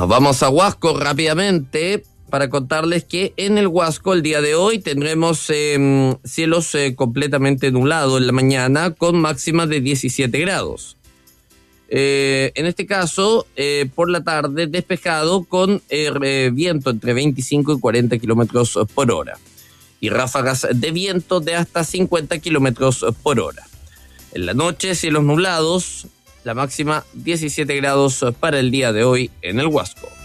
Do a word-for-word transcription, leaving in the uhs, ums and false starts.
Nos vamos a Huasco rápidamente para contarles que en el Huasco el día de hoy tendremos eh, cielos eh, completamente nublados en la mañana con máxima de diecisiete grados. Eh, en este caso, eh, por la tarde despejado con eh, viento entre veinticinco y cuarenta kilómetros por hora y ráfagas de viento de hasta cincuenta kilómetros por hora. En la noche, cielos nublados, la máxima diecisiete grados para el día de hoy en el Huasco.